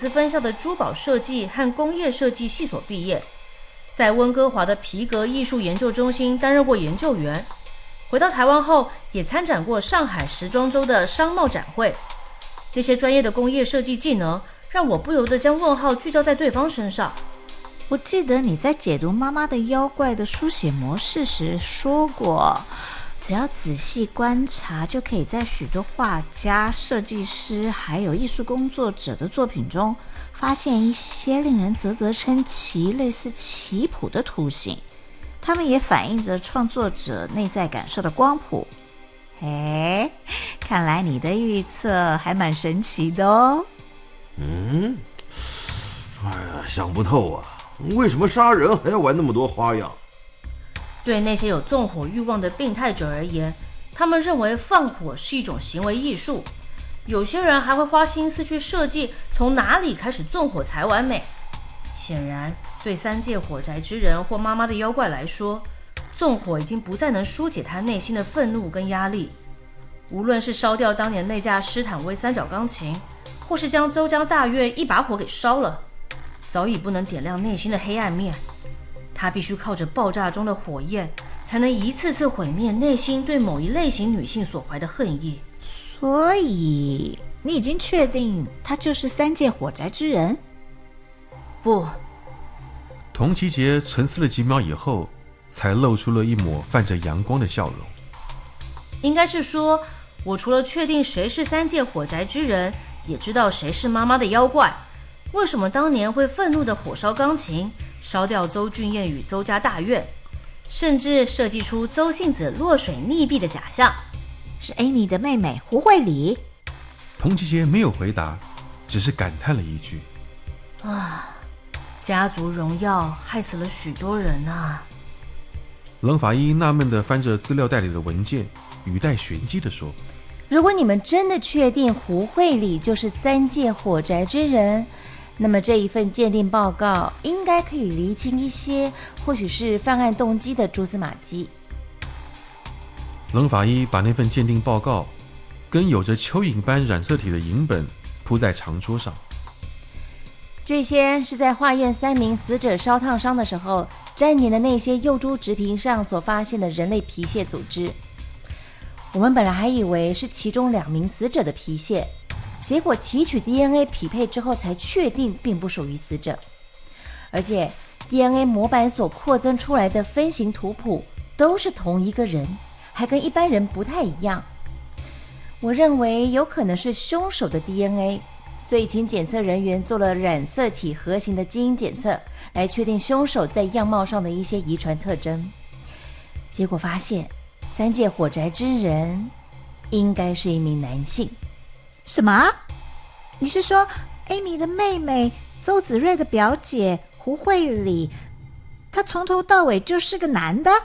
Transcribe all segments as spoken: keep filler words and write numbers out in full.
斯分校的珠宝设计和工业设计系所毕业，在温哥华的皮革艺术研究中心担任过研究员。回到台湾后，也参展过上海时装周的商贸展会。这些专业的工业设计技能，让我不由得将问号聚焦在对方身上。 我记得你在解读妈妈的妖怪的书写模式时说过，只要仔细观察，就可以在许多画家、设计师还有艺术工作者的作品中，发现一些令人啧啧称奇、类似棋谱的图形。它们也反映着创作者内在感受的光谱。哎，看来你的预测还蛮神奇的哦。 嗯，哎呀，想不透啊，为什么杀人还要玩那么多花样？ 对那些有纵火欲望的病态者而言，他们认为放火是一种行为艺术。有些人还会花心思去设计从哪里开始纵火才完美。显然，对三界火宅之人或妈妈的妖怪来说，纵火已经不再能疏解他内心的愤怒跟压力。无论是烧掉当年那架施坦威三角钢琴，或是将邹江大院一把火给烧了，早已不能点亮内心的黑暗面。他必须靠着爆炸中的火焰，才能一次次毁灭内心对某一类型女性所怀的恨意。 所以，你已经确定他就是三界火宅之人？ 不。 童其杰沉思了几秒以后，才露出了一抹泛着阳光的笑容。 应该是说，我除了确定谁是三界火宅之人，也知道谁是妈妈的妖怪。为什么当年会愤怒的火烧钢琴，烧掉邹俊彦与邹家大院，甚至设计出邹信子落水溺毙的假象？ 是 Amy 的妹妹胡慧理。 童其杰没有回答，只是感叹了一句： 啊，家族荣耀害死了许多人啊。 冷法医纳闷地翻着资料袋里的文件，语带玄机地说： 如果你们真的确定胡慧理就是三界火宅之人，那么这一份鉴定报告应该可以厘清一些或许是犯案动机的蛛丝马迹。 冷法医把那份鉴定报告跟有着蚯蚓般染色体的银本铺在长桌上。 这些是在化验三名死者烧烫伤的时候粘连的那些幼猪植皮上所发现的人类皮屑组织。我们本来还以为是其中两名死者的皮屑，结果提取 D N A 匹配之后才确定并不属于死者。而且 D N A 模板所扩增出来的分形图谱都是同一个人，还跟一般人不太一样。我认为有可能是凶手的 D N A， 所以请检测人员做了染色体核型的基因检测，来确定凶手在样貌上的一些遗传特征。结果发现三界火宅之人应该是一名男性。 什么？你是说 Amy 的妹妹邹子睿的表姐胡慧理，她从头到尾就是个男的？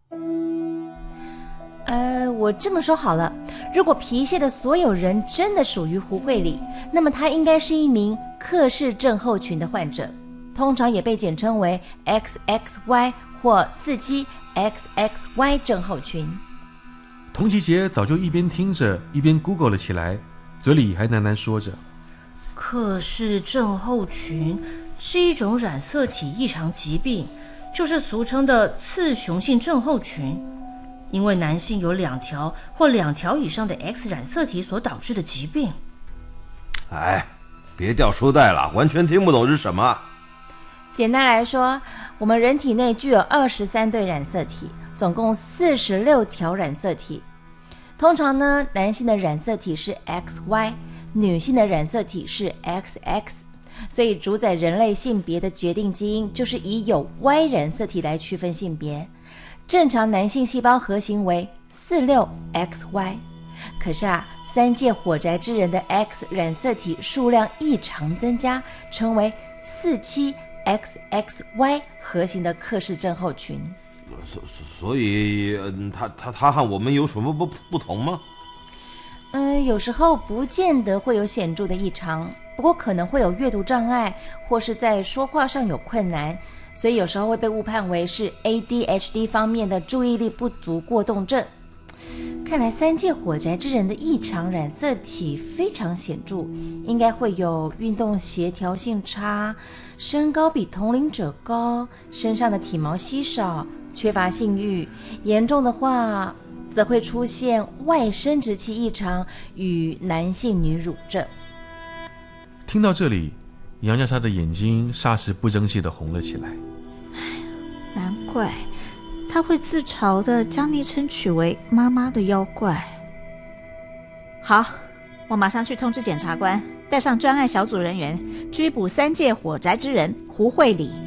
呃，我这么说好了，如果皮屑的所有人真的属于胡慧理，那么她应该是一名克氏症候群的患者，通常也被简称为 X X Y 或四七 X X Y 症候群。 童其杰早就一边听着一边 Google 了起来，嘴里还喃喃说着： 克氏症候群是一种染色体异常疾病，就是俗称的次雄性症候群，因为男性有两条或两条以上的 X 染色体所导致的疾病。 哎，别掉书袋了，完全听不懂是什么。 简单来说，我们人体内具有二十三对染色体，总共四十六条染色体。通常呢，男性的染色体是 X Y， 女性的染色体是 X X， 所以主宰人类性别的决定基因就是以有 Y 染色体来区分性别。正常男性细胞核型为 四六 X Y， 可是啊，三界火宅之人的 X 染色体数量异常增加，成为四七 X X Y 核型的克氏症候群。 所所以，他他他和我们有什么不不同吗？ 嗯，有时候不见得会有显著的异常，不过可能会有阅读障碍，或是在说话上有困难，所以有时候会被误判为是 A D H D 方面的注意力不足过动症。 看来三界火宅之人的异常染色体非常显著，应该会有运动协调性差，身高比同龄者高，身上的体毛稀少，缺乏性欲，严重的话则会出现外生殖器异常与男性女乳症。 听到这里，杨家莎的眼睛霎时不争气地红了起来。 难怪他会自嘲地将昵称取为妈妈的妖怪。好，我马上去通知检察官，带上专案小组人员，拘捕三界火宅之人胡慧理。